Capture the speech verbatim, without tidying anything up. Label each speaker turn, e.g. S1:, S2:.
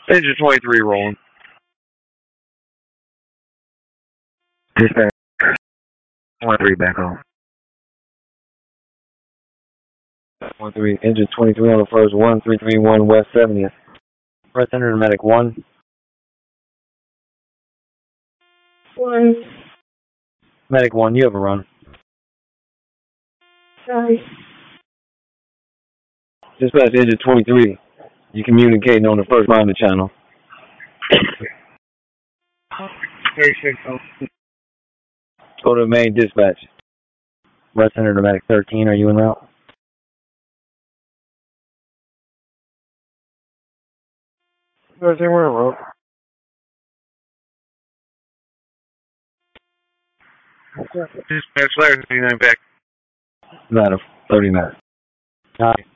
S1: Engine twenty-three rolling. Dispatch one three back home. one three, engine twenty-three on the first one three three one West seventieth. Press enter to medic one.
S2: One.
S1: Medic one, you have a run.
S2: Sorry.
S1: Dispatch engine twenty-three. You communicating on the first line of the channel.
S2: thirty-six.
S1: Go to the main dispatch. Press enter to medic thirteen, are you en route?
S2: thirteen, we're en route. Dispatch, Larry, thirty-nine back.
S1: Ladder thirty-nine.
S2: Hi.